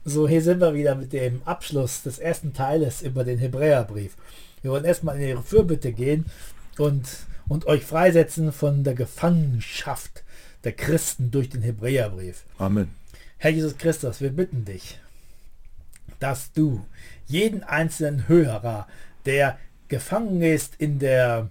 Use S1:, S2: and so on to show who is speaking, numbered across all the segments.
S1: So, hier sind wir wieder mit dem Abschluss des ersten Teiles über den Hebräerbrief. Wir wollen erstmal in Ihre Fürbitte gehen und euch freisetzen von der Gefangenschaft der Christen durch den Hebräerbrief.
S2: Amen.
S1: Herr Jesus Christus, wir bitten dich, dass du jeden einzelnen Hörer, der gefangen ist in der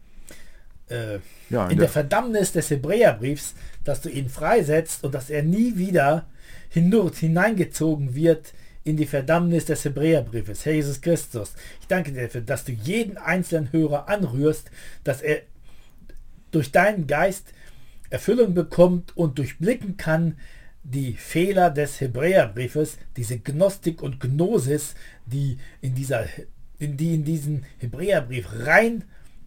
S1: der Verdammnis des Hebräerbriefs, dass du ihn freisetzt und dass er nie wieder hineingezogen wird in die Verdammnis des Hebräerbriefes. Herr Jesus Christus, ich danke dir dafür, dass du jeden einzelnen Hörer anrührst, dass er durch deinen Geist Erfüllung bekommt und durchblicken kann die Fehler des Hebräerbriefes, diese Gnostik und Gnosis, die in diesen Hebräerbrief rein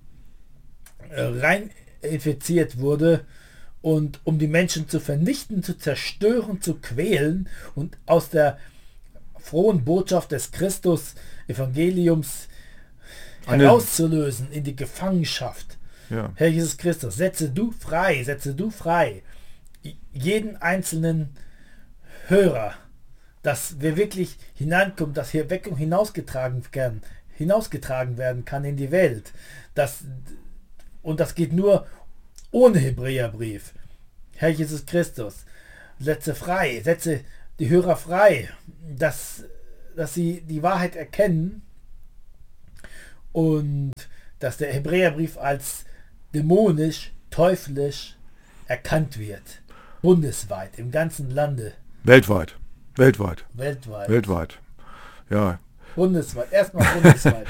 S1: infiziert wurde, und um die Menschen zu vernichten, zu zerstören, zu quälen und aus der frohen Botschaft des Christus Evangeliums herauszulösen in die Gefangenschaft.
S2: Ja.
S1: Herr Jesus Christus, setze du frei jeden einzelnen Hörer, dass wir wirklich hineinkommen, dass hier weg und hinausgetragen werden kann in die Welt. Und das geht nur ohne Hebräerbrief. Herr Jesus Christus, setze die Hörer frei, dass sie die Wahrheit erkennen und dass der Hebräerbrief als dämonisch, teuflisch erkannt wird. Bundesweit, im ganzen Lande.
S2: Weltweit. Ja.
S1: Bundesweit, erstmal bundesweit.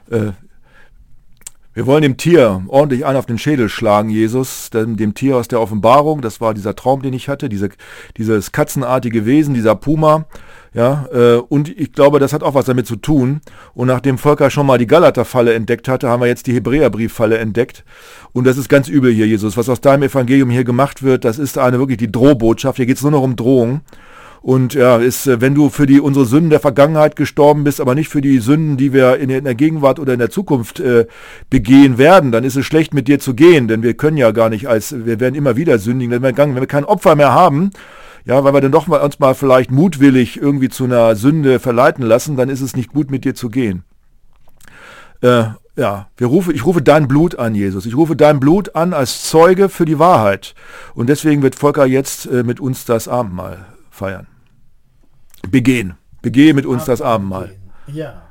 S2: Wir wollen dem Tier ordentlich einen auf den Schädel schlagen, Jesus, dem Tier aus der Offenbarung. Das war dieser Traum, den ich hatte, dieses katzenartige Wesen, dieser Puma. Ja, und ich glaube, das hat auch was damit zu tun. Und nachdem Volker schon mal die Galater-Falle entdeckt hatte, haben wir jetzt die Hebräerbrief-Falle entdeckt. Und das ist ganz übel hier, Jesus. Was aus deinem Evangelium hier gemacht wird, das ist wirklich die Drohbotschaft. Hier geht es nur noch um Drohung. Und ja, wenn du für unsere Sünden der Vergangenheit gestorben bist, aber nicht für die Sünden, die wir in der Gegenwart oder in der Zukunft begehen werden, dann ist es schlecht, mit dir zu gehen, denn wir können ja gar nicht wir werden immer wieder sündigen. Wenn wir kein Opfer mehr haben, ja, weil wir dann doch uns mal vielleicht mutwillig irgendwie zu einer Sünde verleiten lassen, dann ist es nicht gut, mit dir zu gehen. Ich rufe dein Blut an, Jesus. Ich rufe dein Blut an als Zeuge für die Wahrheit. Und deswegen wird Volker jetzt mit uns das Abendmahl feiern. Begehe mit uns das Abendmahl.
S1: Ja.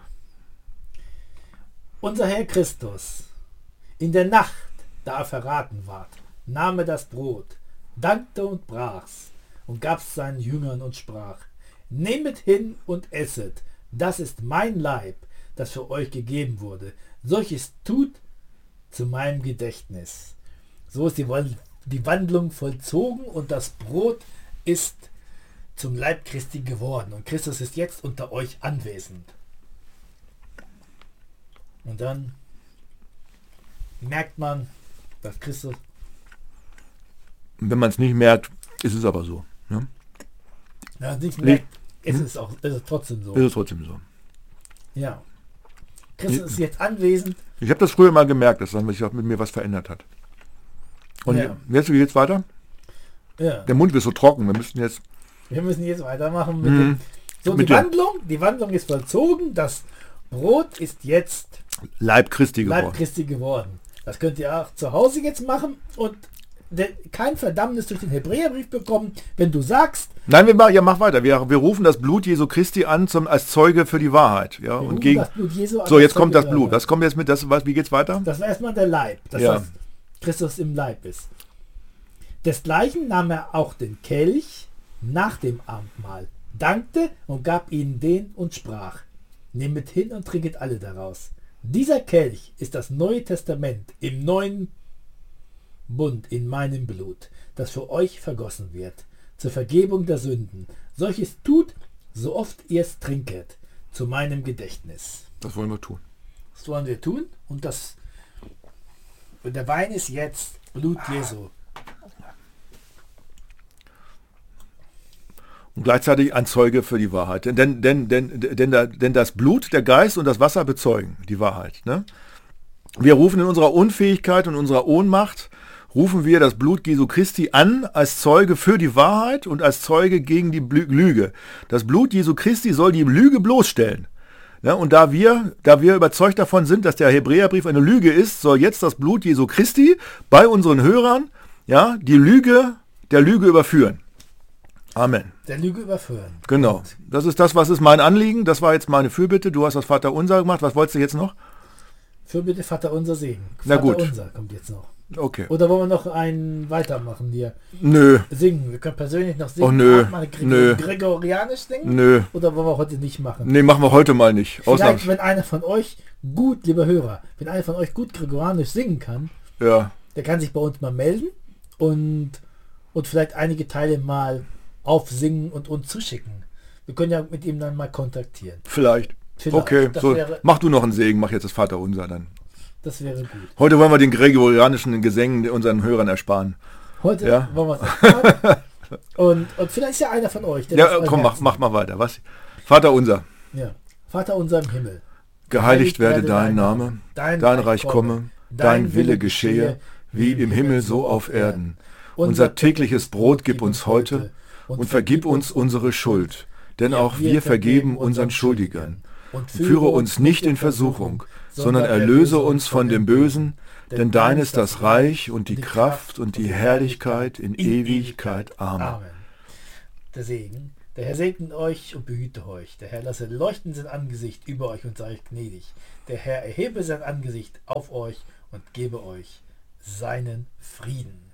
S1: Unser Herr Christus, in der Nacht, da er verraten ward, nahm er das Brot, dankte und brach's und gab's seinen Jüngern und sprach: Nehmet hin und esset, das ist mein Leib, das für euch gegeben wurde. Solches tut zu meinem Gedächtnis. So ist die Wandlung vollzogen und das Brot ist zum Leib Christi geworden. Und Christus ist jetzt unter euch anwesend. Und dann merkt man, dass Christus...
S2: Wenn man es nicht merkt, ist es aber so. Ne?
S1: Ja, nicht merkt, ist es trotzdem so.
S2: Ist es trotzdem so.
S1: Ja. Christus ist jetzt anwesend.
S2: Ich habe das früher mal gemerkt, dass sich mit mir was verändert hat. Und jetzt geht's weiter?
S1: Ja.
S2: Der Mund wird so trocken, wir müssen jetzt
S1: weitermachen mit die Wandlung ist vollzogen, das Brot ist jetzt
S2: Leib Christi
S1: geworden. Das könnt ihr auch zu Hause jetzt machen und kein Verdammnis durch den Hebräerbrief bekommen, wenn du sagst...
S2: Nein, mach weiter. Wir rufen das Blut Jesu Christi an als Zeuge für die Wahrheit. Ja, und das Blut Jesu an, jetzt kommt das Blut. Was kommt jetzt mit wie geht's weiter?
S1: Das war erstmal der Leib, dass Christus im Leib ist. Desgleichen nahm er auch den Kelch nach dem Abendmahl, dankte und gab ihnen den und sprach: Nehmet hin und trinket alle daraus. Dieser Kelch ist das Neue Testament im neuen Bund in meinem Blut, das für euch vergossen wird, zur Vergebung der Sünden. Solches tut, so oft ihr es trinket, zu meinem Gedächtnis.
S2: Das wollen wir tun.
S1: Das wollen wir tun und der Wein ist jetzt Blut Jesu.
S2: Und gleichzeitig ein Zeuge für die Wahrheit. Denn das Blut, der Geist und das Wasser bezeugen die Wahrheit. Ne? Wir rufen in unserer Unfähigkeit und unserer Ohnmacht rufen wir das Blut Jesu Christi an als Zeuge für die Wahrheit und als Zeuge gegen die Lüge. Das Blut Jesu Christi soll die Lüge bloßstellen. Ja, und da wir überzeugt davon sind, dass der Hebräerbrief eine Lüge ist, soll jetzt das Blut Jesu Christi bei unseren Hörern die Lüge der Lüge überführen. Amen.
S1: Der Lüge überführen.
S2: Genau. Das ist mein Anliegen. Das war jetzt meine Fürbitte. Du hast das Vaterunser gemacht. Was wolltest du jetzt noch?
S1: Fürbitte Vaterunser Segen.
S2: Na gut.
S1: Vaterunser kommt jetzt noch.
S2: Okay.
S1: Oder wollen wir noch einen weitermachen hier?
S2: Nö.
S1: Singen. Wir können persönlich noch singen.
S2: Oh nö.
S1: Mal Gregorianisch singen?
S2: Nö.
S1: Oder wollen wir heute nicht machen?
S2: Nee, machen wir heute mal nicht.
S1: Vielleicht, wenn einer von euch gut, liebe Hörer, wenn einer von euch gut Gregorianisch singen kann,
S2: ja,
S1: der kann sich bei uns mal melden und vielleicht einige Teile mal aufsingen und uns zuschicken. Wir können ja mit ihm dann mal kontaktieren.
S2: Vielleicht. Okay, so, mach du noch einen Segen, mach jetzt das Vaterunser dann.
S1: Das wäre gut.
S2: Heute wollen wir den gregorianischen Gesängen unseren Hörern ersparen.
S1: Heute wollen wir es ersparen. und vielleicht ist ja einer von euch.
S2: Der komm, mach mal weiter. Was? Vaterunser.
S1: Ja. Vater unser im Himmel.
S2: Geheiligt werde dein Name, dein Reich komme, dein Wille geschehe, wie im Himmel so auf Erden. Unser tägliches Brot gib uns heute und vergib uns unsere Schuld, denn auch wir vergeben unseren Schuldigern. Und führe uns nicht in Versuchung, sondern erlöse uns von dem Bösen, denn dein ist das Reich und die Kraft und die Herrlichkeit in Ewigkeit. Amen.
S1: Der Segen. Der Herr segne euch und behüte euch. Der Herr lasse leuchten sein Angesicht über euch und sei euch gnädig. Der Herr erhebe sein Angesicht auf euch und gebe euch seinen Frieden.